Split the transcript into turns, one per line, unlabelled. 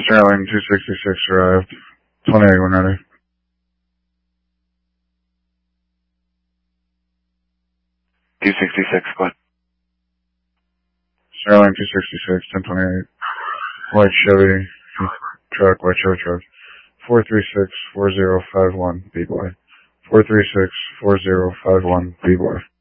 Sterling 266 arrived. 28 when ready. Sterling 266, 1028. White Chevy truck, white Chevy truck. 436-4051, B-boy. 436-4051, B-boy.